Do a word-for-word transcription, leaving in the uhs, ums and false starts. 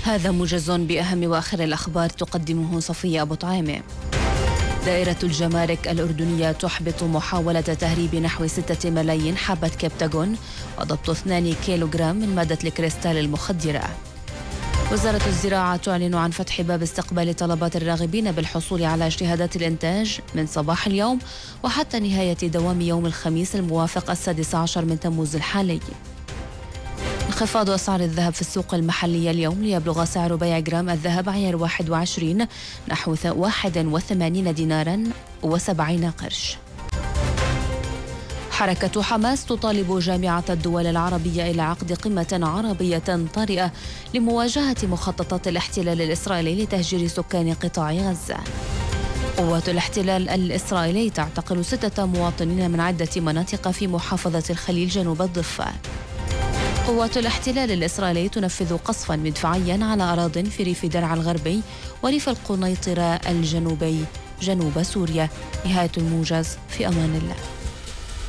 هذا موجز بأهم وآخر الأخبار تقدمه صفية أبو طعيمة. دائرة الجمارك الأردنية تحبط محاولة تهريب نحو ستة ملايين حبة كبتاغون وضبط اثنين كيلوغرام من مادة الكريستال المخدرة. وزارة الزراعة تعلن عن فتح باب استقبال طلبات الراغبين بالحصول على شهادات الإنتاج من صباح اليوم وحتى نهاية دوام يوم الخميس الموافق السادس عشر من تموز الحالي. انخفاض أسعار الذهب في السوق المحلية اليوم ليبلغ سعر بيع جرام الذهب عيار واحد وعشرين نحو واحد وثمانين ديناراً وسبعين قرش. حركة حماس تطالب جامعة الدول العربية إلى عقد قمة عربية طارئة لمواجهة مخططات الاحتلال الإسرائيلي لتهجير سكان قطاع غزة. قوات الاحتلال الإسرائيلي تعتقل ستة مواطنين من عدة مناطق في محافظة الخليل جنوب الضفة. قوات الاحتلال الإسرائيلي تنفذ قصفا مدفعيا على أراضٍ في ريف درعا الغربي وريف القنيطرة الجنوبي جنوب سوريا. نهاية الموجز، في أمان الله.